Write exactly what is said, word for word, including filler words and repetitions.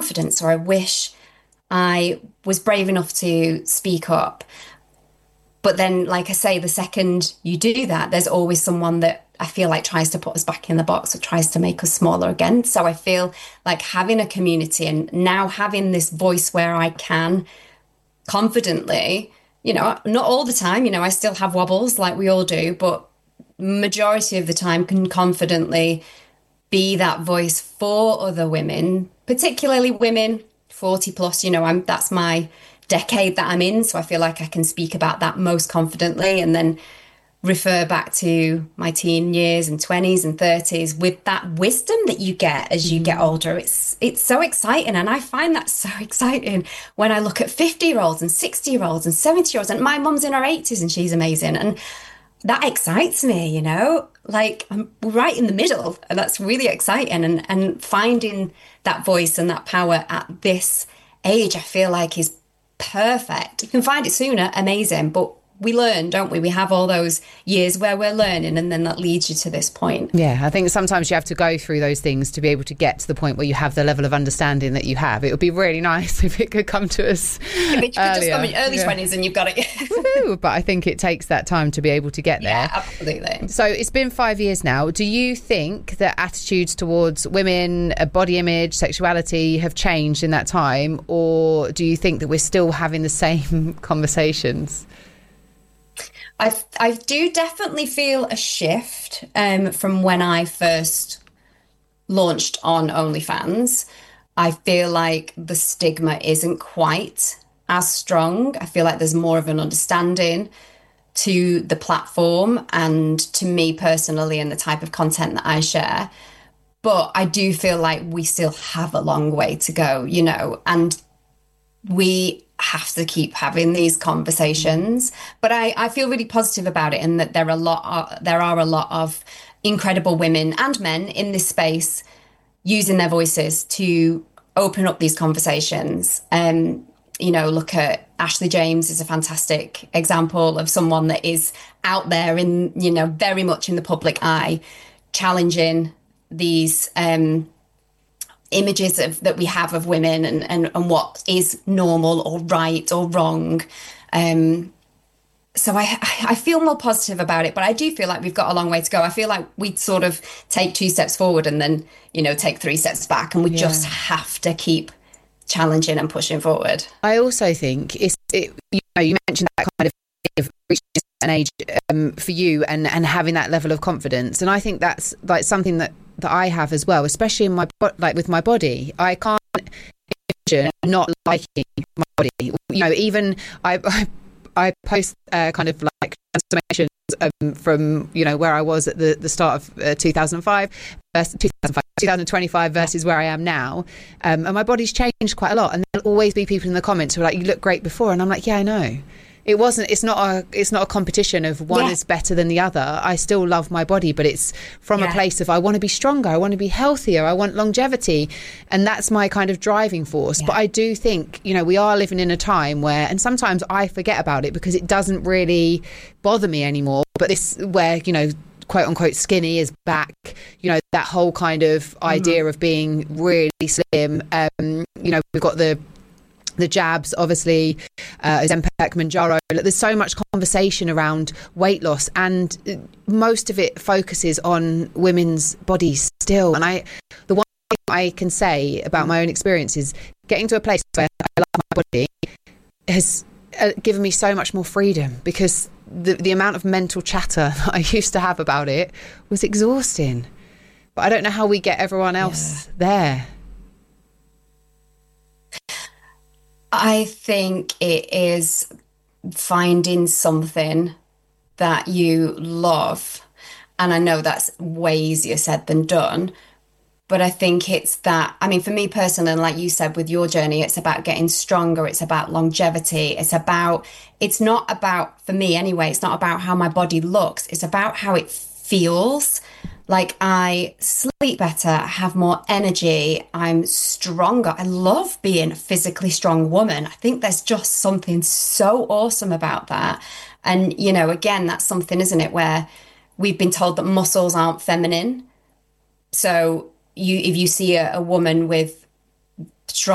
confidence, or I wish I was brave enough to speak up. But then, like I say, the second you do that, there's always someone that I feel like tries to put us back in the box or tries to make us smaller again. So I feel like having a community and now having this voice where I can confidently, you know, not all the time, you know, I still have wobbles like we all do, but majority of the time can confidently be that voice for other women, particularly women forty plus. You know, I'm that's my decade that I'm in, so I feel like I can speak about that most confidently, and then refer back to my teen years and twenties and thirties with that wisdom that you get as you get older. It's it's so exciting, and I find that so exciting when I look at fifty year olds and sixty year olds and seventy year olds, and my mum's in her eighties and she's amazing, and that excites me, you know, like I'm right in the middle, and that's really exciting. And and finding that voice and that power at this age, I feel like is perfect. You can find it sooner, amazing, but we learn, don't we? We have all those years where we're learning, and then that leads you to this point. Yeah, I think sometimes you have to go through those things to be able to get to the point where you have the level of understanding that you have. It would be really nice if it could come to us If it could earlier. just come in your early yeah. twenties and you've got it. Woohoo, but I think it takes that time to be able to get there. Yeah, absolutely. So it's been five years now. Do you think that attitudes towards women, body image, sexuality have changed in that time? Or do you think that we're still having the same conversations? I I do definitely feel a shift um, from when I first launched on OnlyFans. I feel like the stigma isn't quite as strong. I feel like there's more of an understanding to the platform and to me personally and the type of content that I share. But I do feel like we still have a long way to go, you know, and we have to keep having these conversations. But I, I feel really positive about it, and that there are a lot of, there are a lot of incredible women and men in this space using their voices to open up these conversations. Um, you know, look at Ashley James is a fantastic example of someone that is out there in, you know, very much in the public eye, challenging these um images of that we have of women, and, and, and what is normal or right or wrong. Um, so I, I feel more positive about it, but I do feel like we've got a long way to go. I feel like we sort of take two steps forward and then, you know, take three steps back, and we yeah. just have to keep challenging and pushing forward. I also think it's, it, you know, you mentioned that kind of reaching an age um, for you and, and having that level of confidence. And I think that's like something that that I have as well, especially in my like with my body. I can't imagine not liking my body. You know, even I I, I post uh, kind of like transformations um, from, you know, where I was at the, the start of uh, two thousand five, versus two thousand five, two thousand twenty-five versus where I am now, um, and my body's changed quite a lot. And there'll always be people in the comments who are like, "You look great before," and I'm like, "Yeah, I know." It wasn't, it's not a, it's not a competition of one yeah. is better than the other. I still love my body, but it's from yeah. a place of, I want to be stronger. I want to be healthier. I want longevity. And that's my kind of driving force. Yeah. But I do think, you know, we are living in a time where, and sometimes I forget about it because it doesn't really bother me anymore. But this, where, you know, quote unquote skinny is back, you know, that whole kind of idea mm-hmm. of being really slim. Um, you know, we've got the, the jabs, obviously, uh, Ozempic, Mounjaro. There's so much conversation around weight loss, and most of it focuses on women's bodies still. And I, the one thing I can say about my own experience is getting to a place where I love my body has uh, given me so much more freedom, because the, the amount of mental chatter that I used to have about it was exhausting. But I don't know how we get everyone else yeah. there. I think it is finding something that you love. And I know that's way easier said than done. But I think it's that, I mean, for me personally, and like you said with your journey, it's about getting stronger. It's about longevity. It's about, it's not about, for me anyway, it's not about how my body looks. It's about how it feels. Like I sleep better, I have more energy, I'm stronger. I love being a physically strong woman. I think there's just something so awesome about that. And, you know, again, that's something, isn't it, where we've been told that muscles aren't feminine. So you, if you see a, a woman with strong